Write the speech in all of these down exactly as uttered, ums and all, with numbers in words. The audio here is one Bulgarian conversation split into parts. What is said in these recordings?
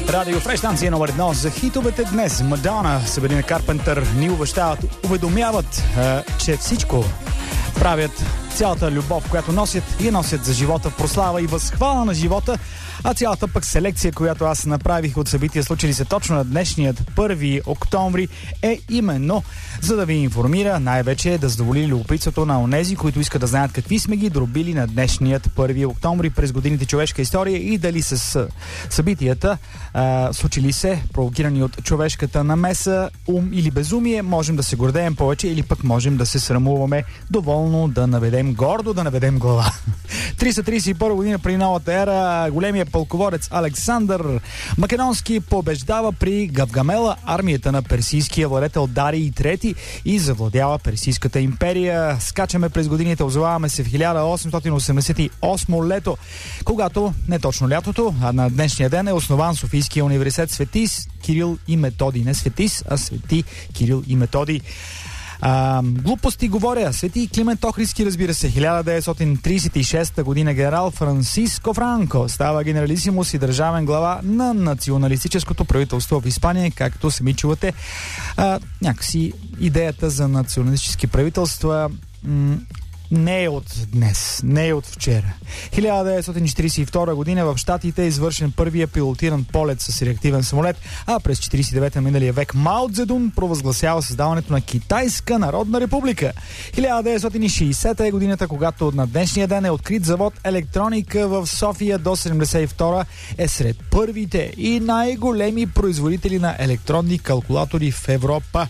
Радио Фреш, станция номер едно за хитовете днес. Мадона, Сабрина Карпентър ни увещават, уведомяват, е, че всичко правят, цялата любов, която носят, и носят за живота в прослава и възхвала на живота, а цялата пък селекция, която аз направих от събития, случили се точно на днешният първи октомври, е именно за да ви информира, най-вече да задоволи любопитството на онези, които искат да знаят какви сме ги дробили на днешният първи октомври през годините човешка история и дали с събитията, а, случили се, провокирани от човешката намеса, ум или безумие, можем да се гордеем повече или пък можем да се срамуваме доволно, да наведем гордо, да наведем глава. триста тридесет и първа година при новата ера, големия пълководец Александър Македонски побеждава при Гавгамела армията на персийския владетел Дарий трети и завладява Персийската империя. Скачаме през годините, озоваваме се в хиляда осемстотин осемдесет и осмо лето, когато, не точно лятото, а на днешния ден е основан Софийския университет Свети Кирил и Методий. Не Светис, а Свети Кирил и Методий. А, глупости говоря. Свети Климент Охридски, разбира се. хиляда деветстотин тридесет и шеста година генерал Франциско Франко става генералисимус и държавен глава на националистическото правителство в Испания, както сами чувате. А, някакси идеята за националистически правителства м- не е от днес, не е от вчера. хиляда деветстотин четиридесет и втора година в Щатите е извършен първия пилотиран полет с реактивен самолет, а през четиридесет и девета миналия век Мао Цзедун провъзгласява създаването на Китайска народна република. хиляда деветстотин и шейсета е годината, когато на днешния ден е открит завод Електроника в София. До седемдесет и втора е сред първите и най-големи производители на електронни калкулатори в Европа.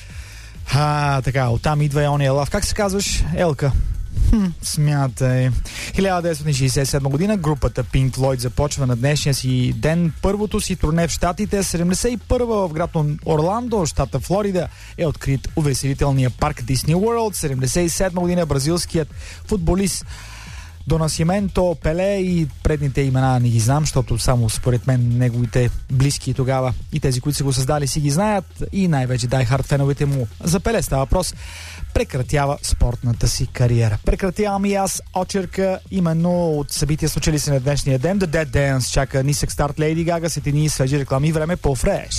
А, така, оттам идва и ония лав. Как се казваш, Елка? Хм, смятай. хиляда деветстотин шейсет и седма година групата Pink Floyd започва на днешния си ден първото си турне в Щатите. седемдесет и първа в град Орландо, щата Флорида, е открит увеселителния парк Disney World. седемдесет и седма година бразилският футболист До Насименто, Пеле и предните имена не ги знам, защото само според мен неговите близки тогава и тези, които са го създали, си ги знаят, и най-вече Die Hard феновете му. За Пеле става въпрос. Прекратява спортната си кариера. Прекратявам и аз очерка именно от събития, случили се на днешния ден. The Dead Dance чака нисък старт Лейди Гага, сетини и свежи реклами, време по Фреш.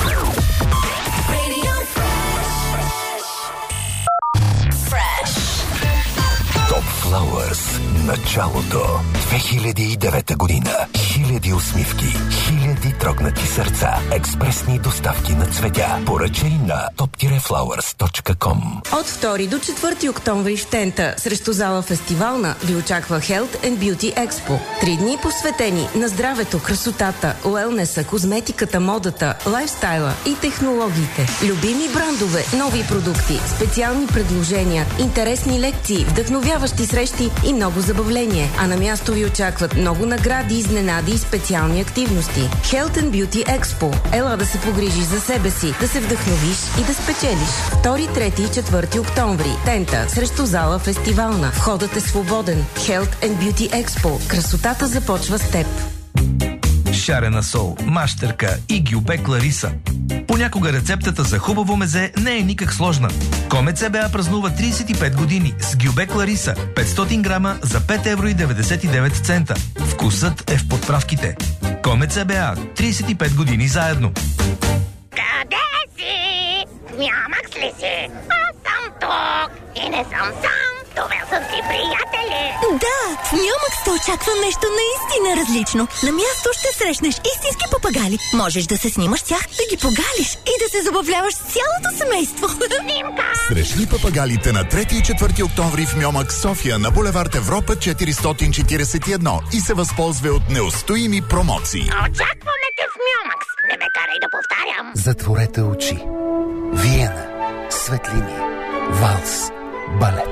Top Flowers. Началото. две хиляди и девета година. Хиляди усмивки. Хиляди трогнати сърца. Експресни доставки на цветя. Поръчай на топ флауърс точка ком. От втори до четвърти октомври в Тента срещу зала Фестивална ви очаква Health and Beauty Expo. Три дни посветени на здравето, красотата, уелнеса, козметиката, модата, лайфстайла и технологиите. Любими брандове, нови продукти, специални предложения, интересни лекции, вдъхновяващи срещи и много забавление. А на място ви очакват много награди, изненади и специални активности. Health and Beauty Expo. Ела да се погрижиш за себе си, да се вдъхновиш и да спечелиш. втори, трети и четвърти октомври. Тента срещу зала Фестивална. Входът е свободен. Health and Beauty Expo. Красотата започва с теб. Шарена сол, мащерка и гюбек Лариса. Понякога рецептата за хубаво мезе не е никак сложна. Комет ЦБА празнува тридесет и пет години с гюбек Лариса. петстотин грама за пет евро и деветдесет и девет цента. Вкусът е в подправките. Комет ЦБА. тридесет и пет години заедно. Къде си? Мямакс ли си? Аз съм тук и не съм сам. Това са си приятели. Да, в Мямакс те очаква нещо наистина различно. На място ще срещнеш истински папагали. Можеш да се снимаш с тях, да ги погалиш и да се забавляваш с цялото семейство. Снимка! Срещни папагалите на трети и четвърти октомври в Мямакс София на булевард Европа четиристотин четиридесет и едно и се възползва от неустоими промоции. Очакваме те в Мямакс. Не ме карай да повтарям. Затворете очи. Виена. Светлини. Валс. Балет.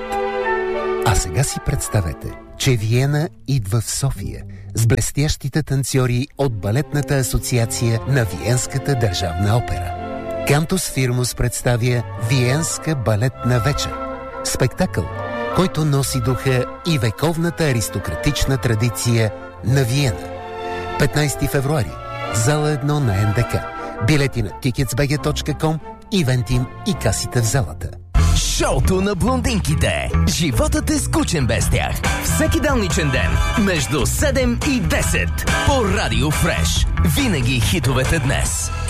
А сега си представете, че Виена идва в София с блестящите танцори от Балетната асоциация на Виенската държавна опера. Кантус Фирмус представя Виенска балетна вечер. Спектакъл, който носи духа и вековната аристократична традиция на Виена. петнайсети февруари, зала едно на НДК. Билети на тикетс би джи точка ком, Ивентим и касите в залата. Шоуто на блондинките. Животът е скучен без тях. Всеки делничен ден между седем и десет по Радио Фреш. Винаги хитовете днес.